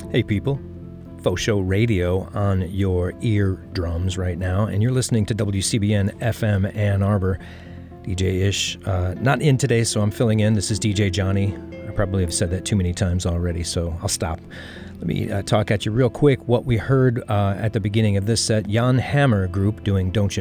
Hey people, Faux Show Radio on your eardrums right now, and you're listening to WCBN FM Ann Arbor. DJ Ish, not in today, so I'm filling in. This is DJ Johnny. I probably have said that too many times already, so I'll stop. Let me talk at you real quick. What we heard at the beginning of this set, Jan Hammer Group doing Don't You